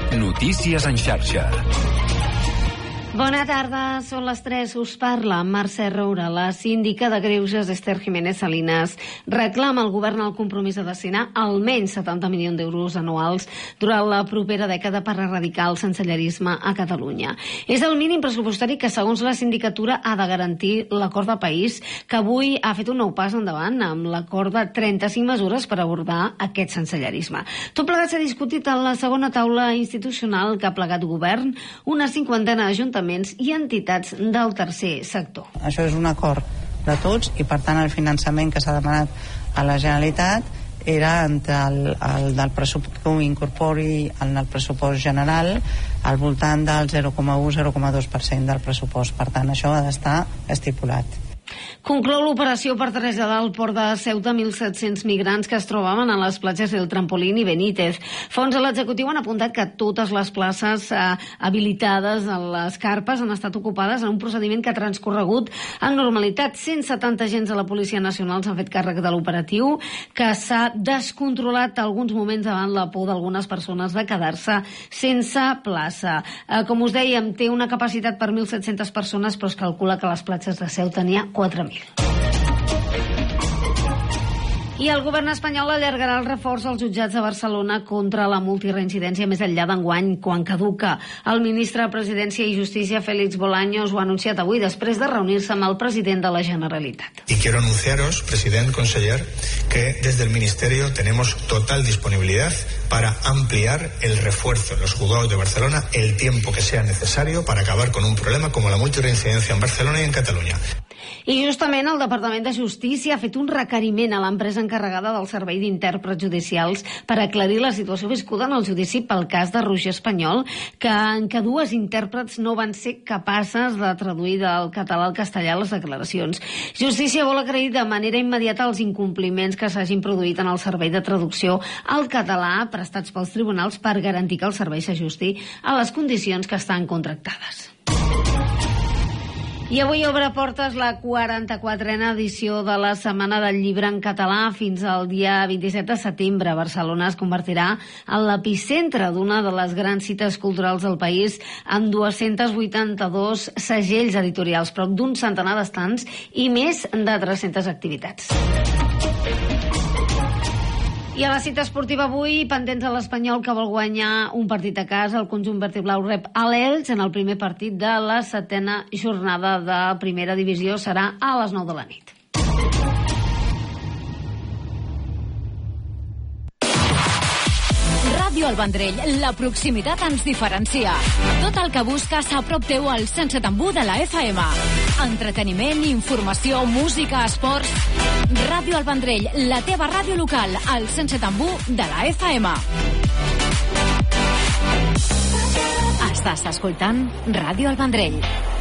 Notícies en xarxa. Bona tarda, són les 3, us parla Mercè Roura. La síndica de Greuges, Esther Jiménez Salinas, reclama al govern el compromís de destinar almenys 70 milions d'euros anuals durant la propera dècada per erradicar el sensellarisme a Catalunya. És el mínim pressupostari que, segons la sindicatura, ha de garantir l'acord de país, que avui ha fet un nou pas endavant amb l'acord de 35 mesures per abordar aquest sensellarisme. Tot plegat s'ha discutit a la segona taula institucional que ha plegat govern, una cinquantena d'ajuntaments i entitats del tercer sector. Això és un acord de tots i, per tant, el finançament que s'ha demanat a la Generalitat era entre el del pressupost que ho incorpori en el pressupost general al voltant del 0,1-0,2% del pressupost. Per tant, això ha d'estar estipulat. Conclou l'operació per traslladar al port de Ceuta 1.700 migrants que es trobaven a les platges del Trampolín i Benítez. Fons de l'executiu han apuntat que totes les places habilitades a les carpes han estat ocupades en un procediment que ha transcorregut en normalitat. 170 agents de la Policia Nacional s'han fet càrrec de l'operatiu, que s'ha descontrolat alguns moments davant la por d'algunes persones de quedar-se sense plaça. Com us dèiem, té una capacitat per 1.700 persones, però es calcula que les platges de Ceuta n'hi ha 4.000. I el govern espanyol allargarà el reforç als jutjats de Barcelona contra la multireincidència més enllà d'enguany, quan caduca. El ministre de Presidència i Justícia, Félix Bolaños, ho ha anunciat avui després de reunir-se amb el president de la Generalitat. Y quiero anunciaros, president, conseller, que desde el Ministerio tenemos total disponibilidad para ampliar el refuerzo en los juzgados de Barcelona el tiempo que sea necesario para acabar con un problema como la multirreincidencia en Barcelona y en Catalunya. I justament el Departament de Justícia ha fet un requeriment a l'empresa encarregada del servei d'intèrprets judicials per aclarir la situació viscuda en el judici pel cas de Roger Espanyol, en què dues intèrprets no van ser capaces de traduir del català al castellà les declaracions. Justícia vol agrair de manera immediata els incompliments que s'hagin produït en el servei de traducció al català prestats pels tribunals per garantir que el servei s'ajusti a les condicions que estan contractades. I avui obre portes la 44a edició de la Setmana del Llibre en Català. Fins al dia 27 de setembre, Barcelona es convertirà en l'epicentre d'una de les grans cites culturals del país, amb 282 segells editorials, prop d'un centenar d'estants i més de 300 activitats. I a la cita esportiva avui, pendents de l'Espanyol, que vol guanyar un partit a casa, el conjunt vertiblau rep a l'Elx en el primer partit de la 7a jornada de primera divisió. Serà a les 9 de la nit. Ràdio El Vendrell, la proximitat ens diferencia. Tot el que busques a prop teu al 107.1 de la FM. Entreteniment, informació, música, esports. Ràdio El Vendrell, la teva ràdio local, al 107.1 de la FM. Estàs escoltant Ràdio El Vendrell.